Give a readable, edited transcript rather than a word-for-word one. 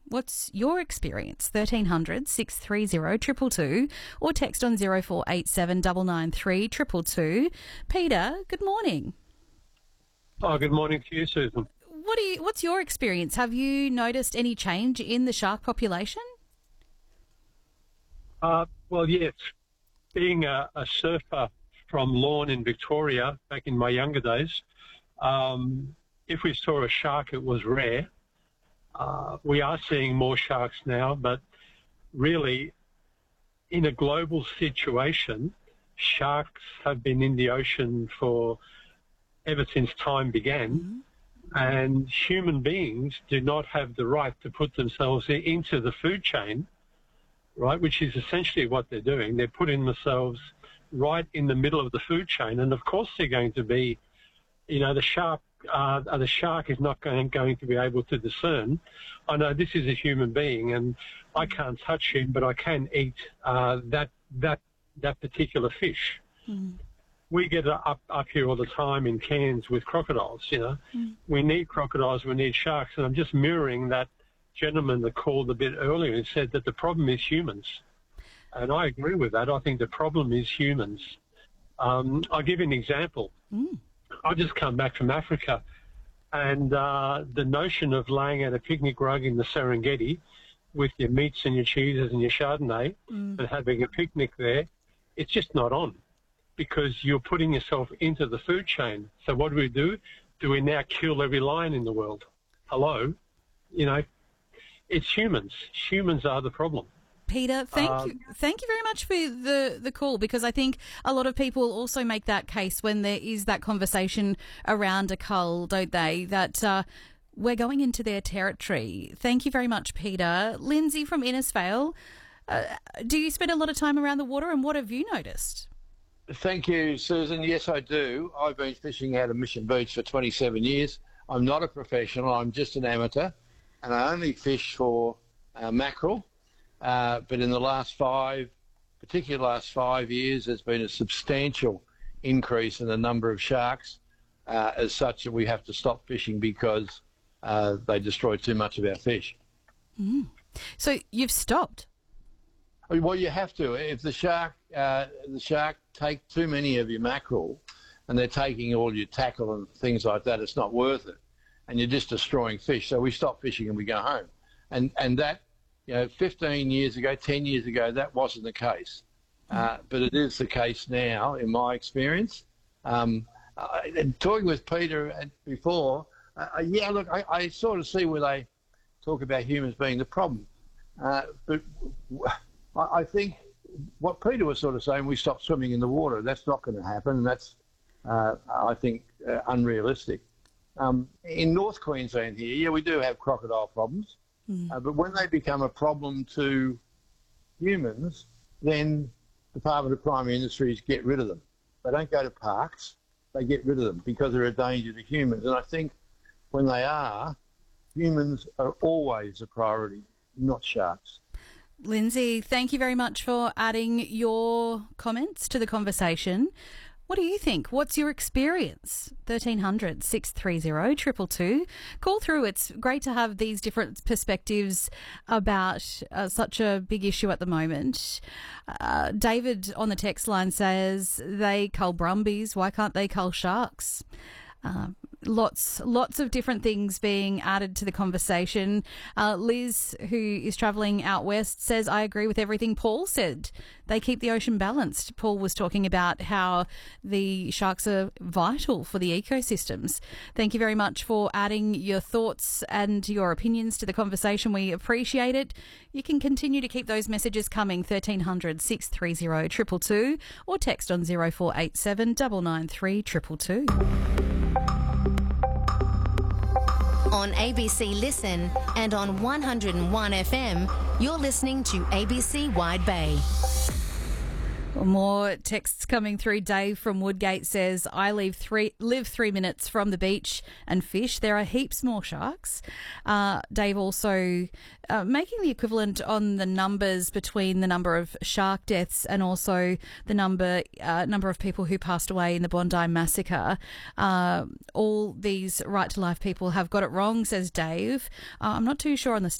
What's your experience? 1300 630 222 or text on 0487 993 222. Peter, good morning. Oh, good morning to you, Susan. What's your experience? Have you noticed any change in the shark population? Well, yes. Being a surfer from Lorne in Victoria back in my younger days, if we saw a shark, it was rare. We are seeing more sharks now, but really, in a global situation, sharks have been in the ocean ever since time began, and human beings do not have the right to put themselves into the food chain, right, which is essentially what they're doing. They're putting themselves right in the middle of the food chain, and of course they're going to be, the shark is not going to be able to discern, I know this is a human being and I can't touch him, but I can eat that particular fish. We get up here all the time in Cairns with crocodiles, We need crocodiles, we need sharks, and I'm just mirroring that gentleman that called a bit earlier and said that the problem is humans. And I agree with that. I think the problem is humans. I'll give you an example. I just come back from Africa, and the notion of laying out a picnic rug in the Serengeti with your meats and your cheeses and your Chardonnay and having a picnic there, it's just not on, because you're putting yourself into the food chain. So what do? Do we now kill every lion in the world? Hello? It's humans. Humans are the problem. Peter, thank you very much for the call, because I think a lot of people also make that case when there is that conversation around a cull, don't they, that we're going into their territory. Thank you very much, Peter. Lindsay from Innisfail, do you spend a lot of time around the water, and what have you noticed? Thank you, Susan. Yes, I do. I've been fishing out of Mission Beach for 27 years. I'm not a professional. I'm just an amateur, and I only fish for mackerel. But in the last 5 years, there's been a substantial increase in the number of sharks, as such that we have to stop fishing because they destroy too much of our fish. So you've stopped? Well, you have to. If the shark take too many of your mackerel and they're taking all your tackle and things like that, it's not worth it. And you're just destroying fish. So we stop fishing and we go home. And that, 15 years ago, 10 years ago, that wasn't the case. But it is the case now, in my experience. Talking with Peter before, I sort of see where they talk about humans being the problem. But I think what Peter was sort of saying, we stop swimming in the water. That's not going to happen. And that's, I think, unrealistic. In North Queensland here, we do have crocodile problems. But when they become a problem to humans, then Department of Primary Industries get rid of them. They don't go to parks, they get rid of them because they're a danger to humans. And I think when they are, humans are always a priority, not sharks. Lindsay, thank you very much for adding your comments to the conversation. What do you think? What's your experience? 1300 630 222. Call through. It's great to have these different perspectives about such a big issue at the moment. David on the text line says they cull brumbies. Why can't they cull sharks? Lots of different things being added to the conversation. Liz, who is travelling out west, says, I agree with everything Paul said. They keep the ocean balanced. Paul was talking about how the sharks are vital for the ecosystems. Thank you very much for adding your thoughts and your opinions to the conversation. We appreciate it. You can continue to keep those messages coming, 1300 630 222, or text on 0487 993 222. On ABC Listen and on 101 FM, you're listening to ABC Wide Bay. More texts coming through. Dave from Woodgate says, I live 3 minutes from the beach and fish. There are heaps more sharks. Dave also making the equivalent on the numbers between the number of shark deaths and also the number of people who passed away in the Bondi massacre. All these right to life people have got it wrong, says Dave. I'm not too sure on the